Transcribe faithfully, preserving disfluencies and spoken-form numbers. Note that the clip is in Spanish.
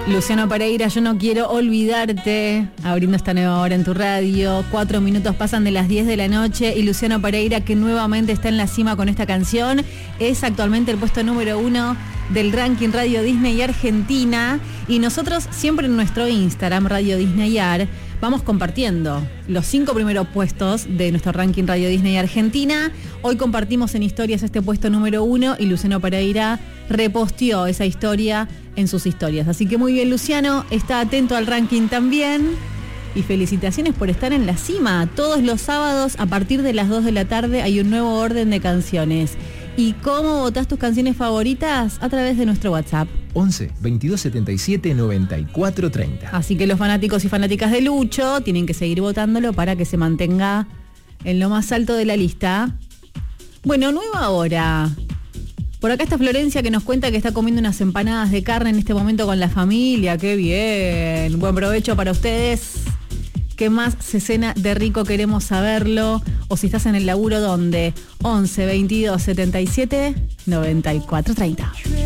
Luciano Pereira, yo no quiero olvidarte, abriendo esta nueva hora en tu radio. Cuatro minutos pasan de las diez de la noche y Luciano Pereira, que nuevamente está en la cima con esta canción, es actualmente el puesto número uno del ranking Radio Disney Argentina. Y nosotros siempre en nuestro Instagram, Radio Disney Ar, vamos compartiendo los cinco primeros puestos de nuestro ranking Radio Disney Argentina. Hoy compartimos en historias este puesto número uno y Luciano Pereira reposteó esa historia en sus historias. Así que muy bien, Luciano, está atento al ranking también. Y felicitaciones por estar en la cima. Todos los sábados a partir de las dos de la tarde hay un nuevo orden de canciones. ¿Y cómo votás tus canciones favoritas? A través de nuestro WhatsApp. once, veintidós setenta y siete, noventa y cuatro treinta. Así que los fanáticos y fanáticas de Lucho tienen que seguir votándolo para que se mantenga en lo más alto de la lista. Bueno, nueva hora. Por acá está Florencia, que nos cuenta que está comiendo unas empanadas de carne en este momento con la familia. ¡Qué bien! Buen provecho para ustedes. ¿Qué más se cena de rico? Queremos saberlo. O si estás en el laburo, ¿dónde? once, veintidós, setenta y siete, noventa y cuatro, treinta.